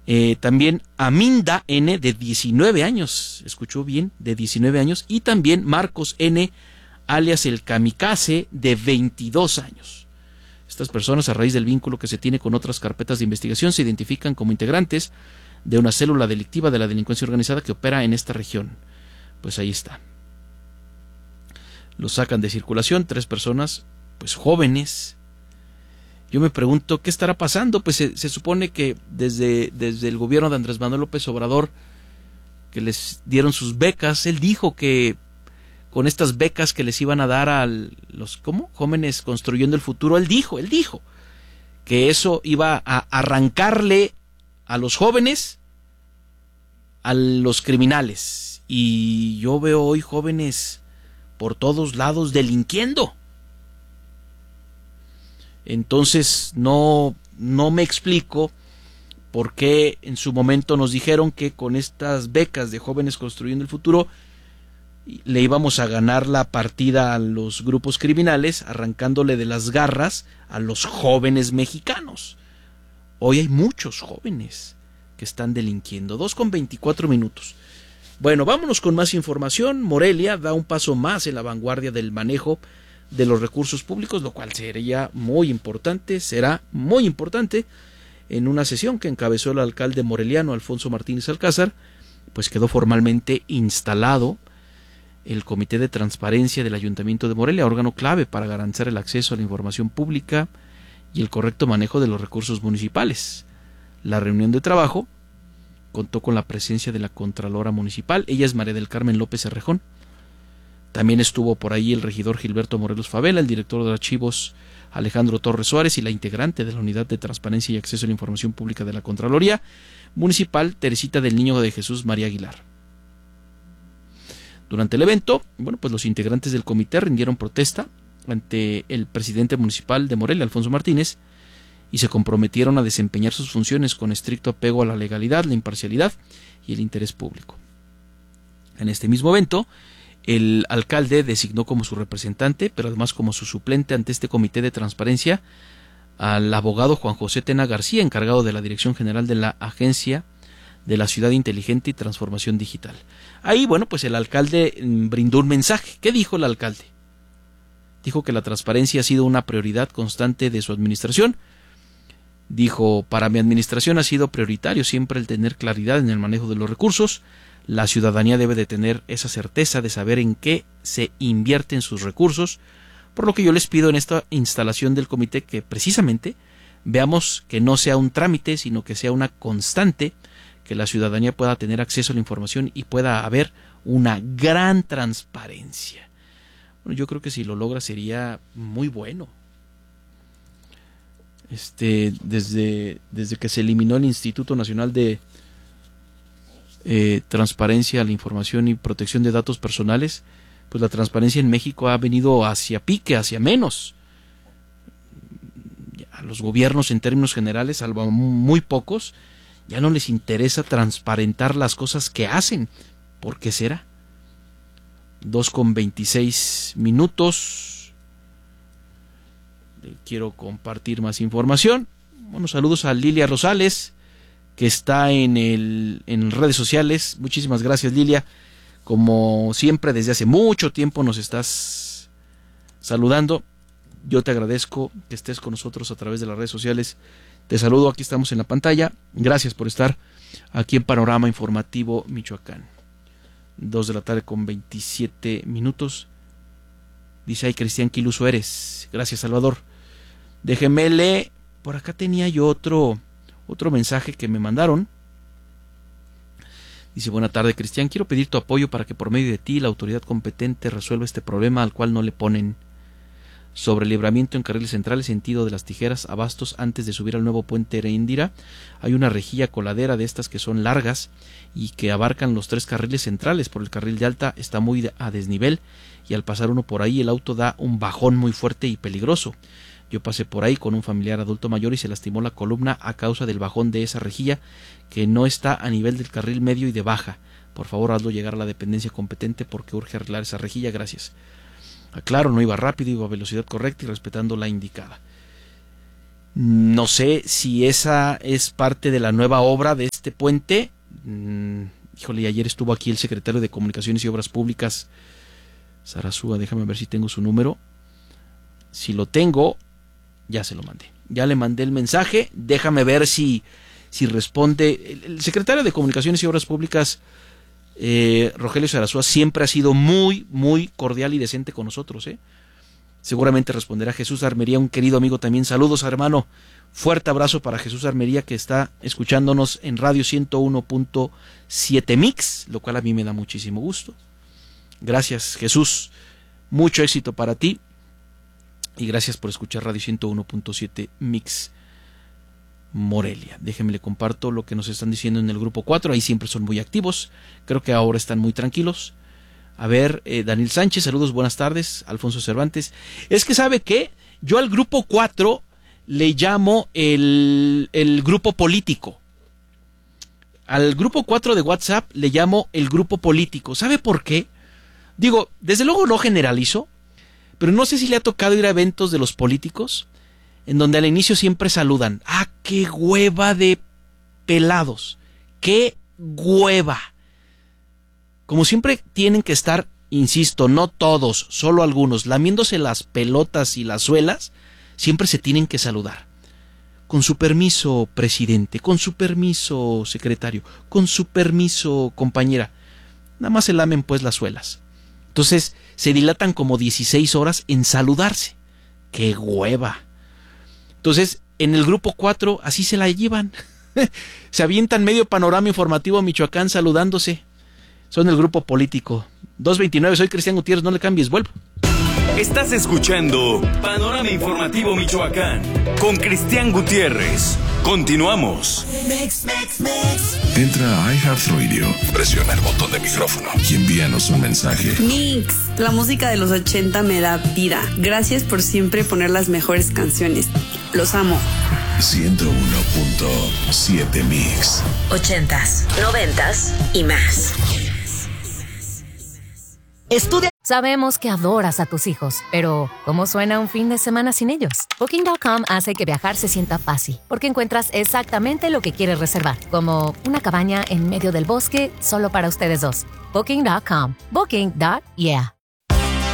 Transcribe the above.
También Aminda N, de 19 años, escuchó bien, de 19 años, y también Marcos N, alias el Kamikaze, de 22 años. Estas personas, a raíz del vínculo que se tiene con otras carpetas de investigación, se identifican como integrantes de una célula delictiva de la delincuencia organizada que opera en esta región. Pues ahí está. Los sacan de circulación, 3 personas, pues jóvenes. Yo me pregunto, ¿qué estará pasando? Pues se supone que desde el gobierno de Andrés Manuel López Obrador, que les dieron sus becas, él dijo que con estas becas que les iban a dar a los jóvenes construyendo el futuro, él dijo que eso iba a arrancarle a los jóvenes a los criminales. Y yo veo hoy jóvenes por todos lados delinquiendo. Entonces no me explico por qué en su momento nos dijeron que con estas becas de jóvenes construyendo el futuro le íbamos a ganar la partida a los grupos criminales, arrancándole de las garras a los jóvenes mexicanos. Hoy hay muchos jóvenes que están delinquiendo. 2:24. Bueno, vámonos con más información. Morelia da un paso más en la vanguardia del manejo de los recursos públicos, lo cual será muy importante en una sesión que encabezó el alcalde moreliano Alfonso Martínez Alcázar. Pues quedó formalmente instalado el Comité de Transparencia del Ayuntamiento de Morelia, órgano clave para garantizar el acceso a la información pública y el correcto manejo de los recursos municipales. La reunión de trabajo contó con la presencia de la Contralora Municipal, ella es María del Carmen López Cerrejón. También estuvo por ahí el regidor Gilberto Morelos Favela, el director de archivos Alejandro Torres Suárez y la integrante de la Unidad de Transparencia y Acceso a la Información Pública de la Contraloría Municipal, Teresita del Niño de Jesús María Aguilar. Durante el evento, pues los integrantes del comité rindieron protesta ante el presidente municipal de Morelia, Alfonso Martínez, y se comprometieron a desempeñar sus funciones con estricto apego a la legalidad, la imparcialidad y el interés público. En este mismo evento, el alcalde designó como su representante, pero además como su suplente ante este comité de transparencia, al abogado Juan José Tena García, encargado de la Dirección General de la Agencia de la Ciudad Inteligente y Transformación Digital. Ahí, pues el alcalde brindó un mensaje. ¿Qué dijo el alcalde? Dijo que la transparencia ha sido una prioridad constante de su administración. Dijo, para mi administración ha sido prioritario siempre el tener claridad en el manejo de los recursos. La ciudadanía debe de tener esa certeza de saber en qué se invierten sus recursos, por lo que yo les pido en esta instalación del comité que precisamente veamos que no sea un trámite, sino que sea una constante, que la ciudadanía pueda tener acceso a la información y pueda haber una gran transparencia. Yo creo que si lo logra sería muy bueno. Desde que se eliminó el Instituto Nacional de Transparencia a la Información y Protección de Datos Personales, pues la transparencia en México ha venido hacia menos. A los gobiernos en términos generales, salvo muy pocos, ya no les interesa transparentar las cosas que hacen. ¿Por qué será? 2:26. Quiero compartir más información. Saludos a Lilia Rosales, que está en redes sociales. Muchísimas gracias, Lilia. Como siempre, desde hace mucho tiempo nos estás saludando. Yo te agradezco que estés con nosotros a través de las redes sociales. Te saludo, aquí estamos en la pantalla. Gracias por estar aquí en Panorama Informativo Michoacán. 2:27. Dice ahí Cristian Quiluso eres. Gracias, Salvador. Déjeme leer. Por acá tenía yo otro mensaje que me mandaron. Dice, buena tarde, Cristian. Quiero pedir tu apoyo para que por medio de ti la autoridad competente resuelva este problema al cual no le ponen. Sobre el libramiento en carriles centrales sentido de las Tijeras a Bastos antes de subir al nuevo puente Heréndira, hay una rejilla coladera de estas que son largas y que abarcan los 3 carriles centrales. Por el carril de alta está muy a desnivel y al pasar uno por ahí el auto da un bajón muy fuerte y peligroso. Yo pasé por ahí con un familiar adulto mayor y se lastimó la columna a causa del bajón de esa rejilla que no está a nivel del carril medio y de baja. Por favor, hazlo llegar a la dependencia competente porque urge arreglar esa rejilla. Gracias. Aclaro, no iba rápido, iba a velocidad correcta y respetando la indicada. No sé si esa es parte de la nueva obra de este puente. Híjole, ayer estuvo aquí el secretario de Comunicaciones y Obras Públicas, Sarasúa, déjame ver si tengo su número. Si lo tengo, ya se lo mandé. Ya le mandé el mensaje, déjame ver si responde. El secretario de Comunicaciones y Obras Públicas, Rogelio Sarasúa, siempre ha sido muy, muy cordial y decente con nosotros, Seguramente responderá Jesús Armería, un querido amigo también. Saludos, hermano. Fuerte abrazo para Jesús Armería, que está escuchándonos en Radio 101.7 Mix, lo cual a mí me da muchísimo gusto. Gracias, Jesús. Mucho éxito para ti. Y gracias por escuchar Radio 101.7 Mix Morelia. Déjenme le comparto lo que nos están diciendo en el grupo 4. Ahí siempre son muy activos. Creo que ahora están muy tranquilos. A ver, Daniel Sánchez, saludos, buenas tardes. Alfonso Cervantes. Es que ¿sabe qué? Yo al grupo 4 le llamo el grupo político. Al grupo 4 de WhatsApp le llamo el grupo político. ¿Sabe por qué? Digo, desde luego no generalizo, pero no sé si le ha tocado ir a eventos de los políticos en donde al inicio siempre saludan. ¡Ah, qué hueva de pelados! ¡Qué hueva! Como siempre tienen que estar, insisto, no todos, solo algunos, lamiéndose las pelotas y las suelas, siempre se tienen que saludar. Con su permiso, presidente, con su permiso, secretario, con su permiso, compañera. Nada más se lamen pues las suelas. Entonces se dilatan como 16 horas en saludarse. ¡Qué hueva! Entonces, en el grupo 4 así se la llevan. Se avientan medio panorama informativo Michoacán saludándose. Son el grupo político. 229, soy Cristian Gutiérrez, no le cambies, vuelvo. Estás escuchando Panorama Informativo Michoacán con Cristian Gutiérrez. Continuamos. Entra a iHeartRadio, presiona el botón de micrófono y envíanos un mensaje. Mix, la música de los 80 me da vida. Gracias por siempre poner las mejores canciones. Los amo. 101.7 Mix. 80s, 90s y más. Sabemos que adoras a tus hijos, pero ¿cómo suena un fin de semana sin ellos? Booking.com hace que viajar se sienta fácil, porque encuentras exactamente lo que quieres reservar, como una cabaña en medio del bosque solo para ustedes dos. Booking.com. Booking.yeah.